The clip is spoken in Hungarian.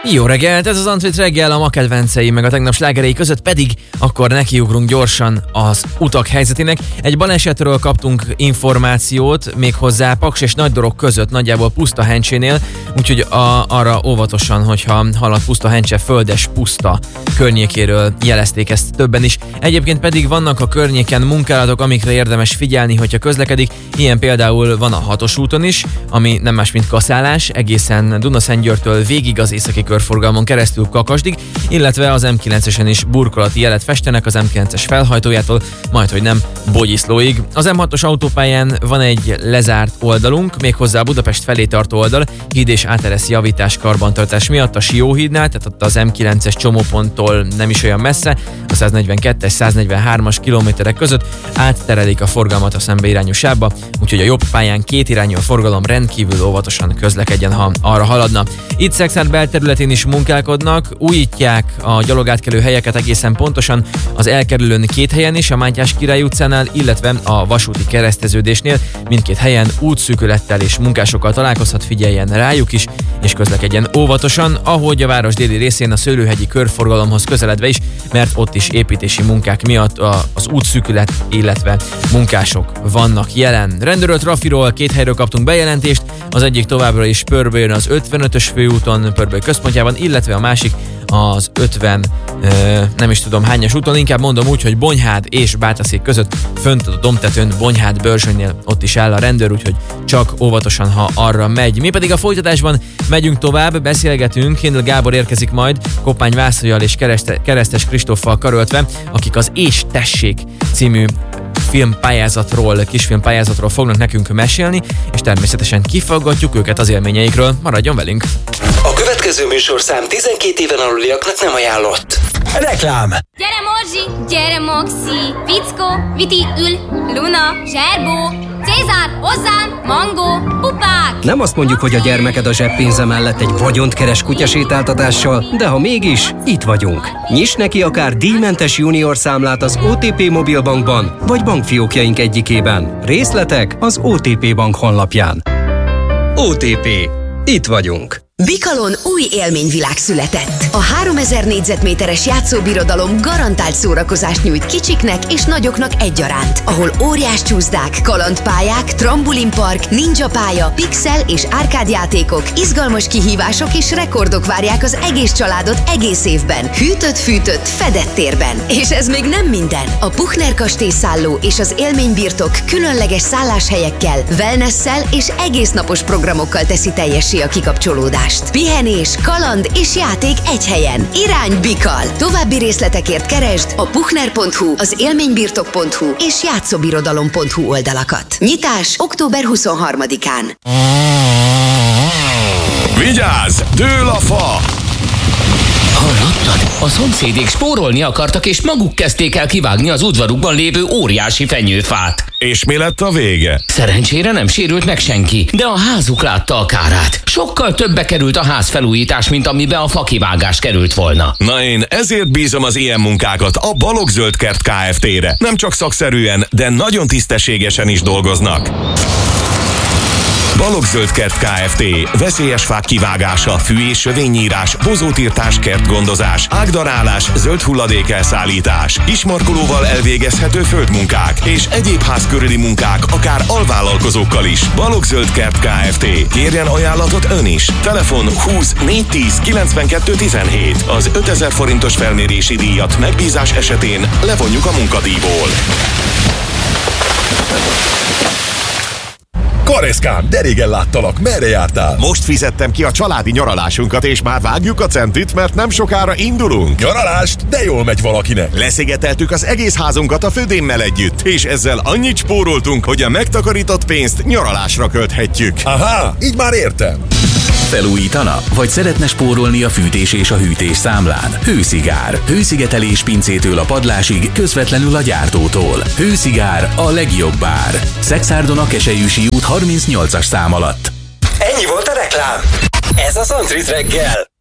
Jó reggelt, ez az Antrit reggel, a ma kedvencei, meg a tegnap slágerei között pedig akkor nekiugrunk gyorsan az utak helyzetének. Egy balesetről kaptunk információt, méghozzá Paks és Nagydorog között, nagyjából Pusztahencsénél, úgyhogy arra óvatosan, hogyha halad Pusztahencse, Földes Puszta környékéről jelezték ezt többen is. Egyébként pedig vannak a környéken munkálatok, amikre érdemes figyelni, hogyha közlekedik. Ilyen például van a 6-os úton is, ami nem más, mint kaszálás, egészen Dunaszentgyörgytől végig az északi körforgalmon keresztül Kakasdig, illetve az M9-esen is burkolati jelet festenek az M9-es felhajtójától, majdhogy nem Bogyiszlóig. Az M6-os autópályán van egy lezárt oldalunk, méghozzá a Budapest felé tartó oldal, híd és áteresz javítás karbantartás miatt a Sióhídnál, tehát ott az M9-es csomóponttól nem is olyan messze, a 142-es, 143-as kilométerek között átterelik a forgalmat a szembeirányú sávba, úgyhogy a jobb pályán két irányú a forgalom, rendkívül óvatosan közlekedjen, ha arra haladna. Itt Szekszárd belterületén is munkálkodnak, újítják a gyalogátkelő helyeket egészen pontosan az elkerülőn két helyen is, a Mátyás Király utcánál, illetve a vasúti kereszteződésnél. Mindkét helyen útszűkülettel és munkásokkal találkozhat, figyeljen rájuk is, és közlekedjen óvatosan, ahogy a város déli részén a Szőlőhegyi körforgalomhoz közeledve is, mert ott is építési munkák miatt az útszűkület, illetve munkások vannak jelen. Rendőrölt Rafiról két helyről kaptunk bejelentést, az egyik továbbra is Pörbő jön az 55-ös főúton, Pörbő központjában, illetve a másik az 50, nem is tudom hányas úton, inkább mondom úgy, hogy Bonyhád és Bátaszék között, fönt a domtetőn, Bonyhád Börzsönynél ott is áll a rendőr, úgyhogy csak óvatosan, ha arra megy. Mi pedig a folytatásban megyünk tovább, beszélgetünk, Hindl Gábor érkezik majd, Koppány Vászolyal és Keresztes Kristóffal karöltve, akik az És Tessék című kisfilmpályázatról fognak nekünk mesélni, és természetesen kifaggatjuk őket az élményeikről. Maradjon velünk! A következő műsorszám 12 éven aluliaknak nem ajánlott. Reklám! Gyere Morzsi, gyere Moxi, Fickó, Viti, Ül, Luna, Zserbó, Cézár, hozzám, Mangó, pupák! Nem azt mondjuk, hogy a gyermeked a zseppénze mellett egy vagyont keres kutyasétáltatással, de ha mégis, itt vagyunk. Nyiss neki akár díjmentes junior számlát az OTP Mobilbankban, vagy bankfiókjaink egyikében. Részletek az OTP Bank honlapján. OTP. Itt vagyunk. Bikalon új élményvilág született. A 3000 négyzetméteres játszóbirodalom garantált szórakozást nyújt kicsiknek és nagyoknak egyaránt, ahol óriás csúszdák, kalandpályák, trambulinpark, ninjapálya, pixel és árkádjátékok, izgalmas kihívások és rekordok várják az egész családot egész évben, hűtött-fűtött, fedett térben. És ez még nem minden. A Puchner kastélyszálló és az élménybirtok különleges szálláshelyekkel, wellnesszel és egésznapos programokkal teszi teljessé a kikapcsolódást. Pihenés, kaland és játék egy helyen. Irány Bikal! További részletekért keresd a puchner.hu, az élménybirtok.hu és játszóbirodalom.hu oldalakat. Nyitás október 23-án. Vigyázz! Dől a fa! Hallottad? A szomszédék spórolni akartak, és maguk kezdték el kivágni az udvarukban lévő óriási fenyőfát. És mi lett a vége? Szerencsére nem sérült meg senki, de a házuk látta a kárát. Sokkal többe került a házfelújítás, mint amibe a fakivágás került volna. Na én ezért bízom az ilyen munkákat a Balogh-Zöld-Kert Kft-re. Nem csak szakszerűen, de nagyon tisztességesen is dolgoznak. Balogh-Zöld-Kert Kft. Veszélyes fák kivágása, fű- és sövénynyírás, bozótírtás, kertgondozás, ágdarálás, zöld hulladék elszállítás, ismarkolóval elvégezhető földmunkák és egyéb ház körüli munkák, akár alvállalkozókkal is. Balogh-Zöld-Kert Kft. Kérjen ajánlatot ön is. Telefon 20 410 92 17. Az 5000 forintos felmérési díjat megbízás esetén levonjuk a munkadíjból. Kareszkám, de régen láttalak, merre jártál? Most fizettem ki a családi nyaralásunkat, és már vágjuk a centit, mert nem sokára indulunk. Nyaralást? De jól megy valakinek. Leszigeteltük az egész házunkat a födémmel együtt, és ezzel annyit spóroltunk, hogy a megtakarított pénzt nyaralásra költhetjük. Aha, így már értem. Felújítana? Vagy szeretne spórolni a fűtés és a hűtés számlán? Hőszigár. Hőszigetelés pincétől a padlásig, közvetlenül a gyártótól. Hőszigár, a legjobb ár. Szekszárdon a Keselyűsi út 38-as szám alatt. Ennyi volt a reklám. Ez az Antrit reggel.